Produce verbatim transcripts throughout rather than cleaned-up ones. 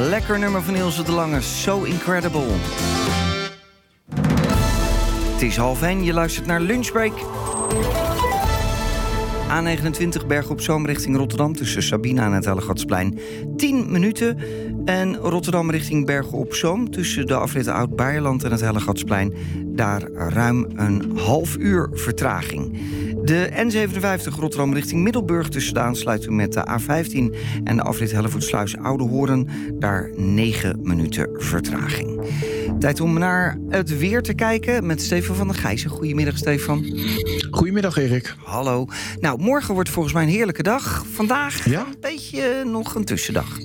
Lekker nummer van Ilse de Lange, So Incredible. Het is half één, je luistert naar Lunchbreak. A negenentwintig Bergen op Zoom richting Rotterdam tussen Sabina en het Hellegatsplein tien minuten. En Rotterdam richting Bergen op Zoom tussen de afrit Oud-Beierland en het Hellegatsplein. Daar ruim een half uur vertraging. De N zevenenvijftig Rotterdam richting Middelburg tussen de aansluiting met de A vijftien en de afrit Hellevoetsluis Oudehoorn. Daar negen minuten vertraging. Tijd om naar het weer te kijken met Stefan van der Gijzen. Goedemiddag, Stefan. Goedemiddag, Erik. Hallo. Nou, morgen wordt volgens mij een heerlijke dag. Vandaag ja? een beetje nog een tussendag.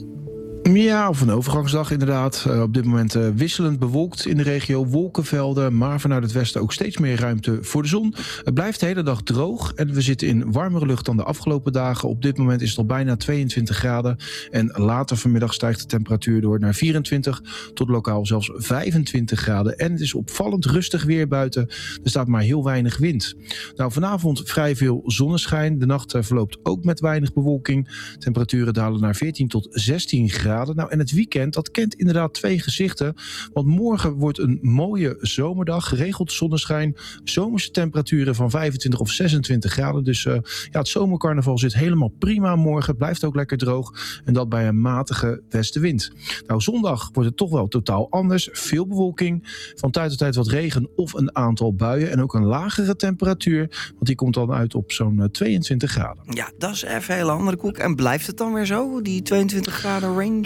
Ja, of een overgangsdag inderdaad. Uh, op dit moment uh, wisselend bewolkt in de regio, wolkenvelden, maar vanuit het westen ook steeds meer ruimte voor de zon. Het blijft de hele dag droog en we zitten in warmere lucht dan de afgelopen dagen. Op dit moment is het al bijna tweeëntwintig graden en later vanmiddag stijgt de temperatuur door naar vierentwintig tot lokaal zelfs vijfentwintig graden. En het is opvallend rustig weer buiten. Er staat maar heel weinig wind. Nou, vanavond vrij veel zonneschijn. De nacht uh, verloopt ook met weinig bewolking. Temperaturen dalen naar veertien tot zestien graden. Nou, en het weekend, dat kent inderdaad twee gezichten. Want morgen wordt een mooie zomerdag, geregeld zonneschijn, zomerse temperaturen van vijfentwintig of zesentwintig graden. Dus uh, ja, het zomercarnaval zit helemaal prima morgen. Het blijft ook lekker droog. En dat bij een matige westenwind. Nou, zondag wordt het toch wel totaal anders. Veel bewolking, van tijd tot tijd wat regen of een aantal buien. En ook een lagere temperatuur, want die komt dan uit op zo'n tweeëntwintig graden. Ja, dat is even een hele andere koek. En blijft het dan weer zo, die tweeëntwintig graden range?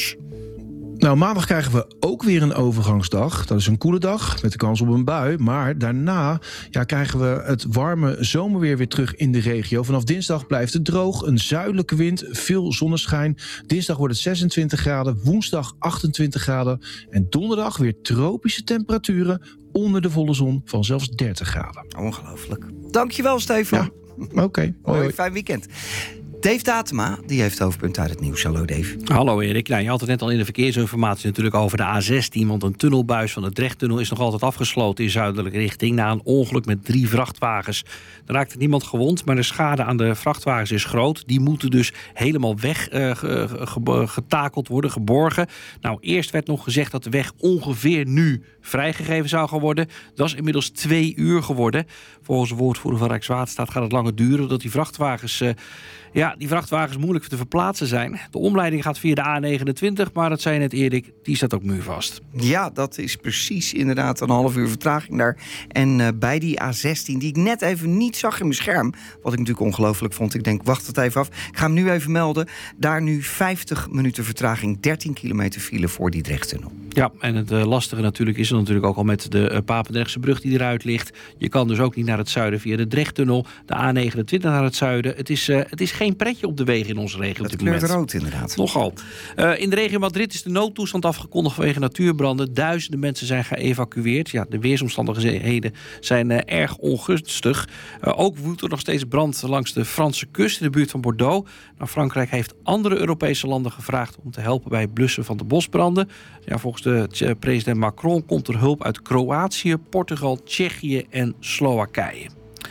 Nou, maandag krijgen we ook weer een overgangsdag. Dat is een koele dag met de kans op een bui. Maar daarna ja, krijgen we het warme zomerweer weer terug in de regio. Vanaf dinsdag blijft het droog, een zuidelijke wind, veel zonneschijn. Dinsdag wordt het zesentwintig graden, woensdag achtentwintig graden. En donderdag weer tropische temperaturen onder de volle zon van zelfs dertig graden. Ongelooflijk. Dankjewel, Stefan. Ja, oké. Okay. Hoi, hoi. Fijn weekend. Dave Datema, die heeft hoofdpunt uit het nieuws. Hallo Dave. Hallo Erik. Nou, je had het net al in de verkeersinformatie natuurlijk over de A zestien... want een tunnelbuis van de Drechttunnel is nog altijd afgesloten in zuidelijke richting... na een ongeluk met drie vrachtwagens. Er raakte niemand gewond, maar de schade aan de vrachtwagens is groot. Die moeten dus helemaal weggetakeld uh, worden, geborgen. Nou, eerst werd nog gezegd dat de weg ongeveer nu vrijgegeven zou gaan worden. Dat is inmiddels twee uur geworden. Volgens de woordvoerder van Rijkswaterstaat gaat het langer duren... doordat die vrachtwagens... Uh, Ja, die vrachtwagens moeilijk te verplaatsen zijn. De omleiding gaat via de A negenentwintig, maar dat zei je net Erik, die staat ook muurvast. Ja, dat is precies inderdaad een half uur vertraging daar. En uh, bij die A zestien, die ik net even niet zag in mijn scherm... wat ik natuurlijk ongelooflijk vond, ik denk, wacht het even af. Ik ga hem nu even melden. Daar nu vijftig minuten vertraging, dertien kilometer file voor die Drechttunnel. Ja, en het uh, lastige natuurlijk is er natuurlijk ook al met de uh, Papendrechtse brug die eruit ligt. Je kan dus ook niet naar het zuiden via de Drechttunnel. De A negenentwintig naar het zuiden. Het is, uh, het is geen pretje op de wegen in onze regio op dit moment. Het kleurt rood inderdaad. Nogal. Uh, in de regio Madrid is de noodtoestand afgekondigd vanwege natuurbranden. Duizenden mensen zijn geëvacueerd. Ja, de weersomstandigheden zijn uh, erg ongunstig. Uh, ook woedt er nog steeds brand langs de Franse kust in de buurt van Bordeaux. Nou, Frankrijk heeft andere Europese landen gevraagd om te helpen bij het blussen van de bosbranden. Ja, volgens de president Macron komt er hulp uit Kroatië, Portugal, Tsjechië en Slowakije.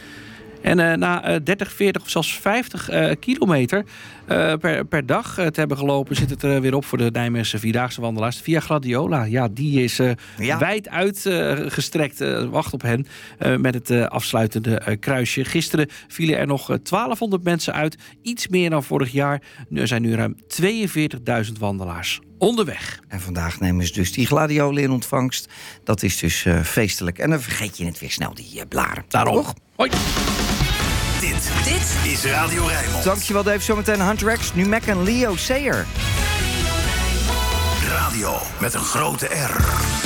En uh, na uh, dertig, veertig of zelfs vijftig uh, kilometer uh, per, per dag uh, te hebben gelopen... zit het er uh, weer op voor de Nijmeegse Vierdaagse wandelaars. Via Gladiola, ja, die is uh, ja. wijd uitgestrekt. Uh, uh, wacht op hen uh, met het uh, afsluitende uh, kruisje. Gisteren vielen er nog uh, twaalfhonderd mensen uit. Iets meer dan vorig jaar. Er zijn nu ruim tweeënveertigduizend wandelaars onderweg. En vandaag nemen ze dus die gladiolen in ontvangst. Dat is dus uh, feestelijk. En dan vergeet je het weer snel, die uh, blaren. Daarom. Toch? Hoi. Dit, dit is Radio Rijnmond. Dankjewel Dave, zometeen Hunter X, nu Mac en Leo Sayer. Radio met een grote R.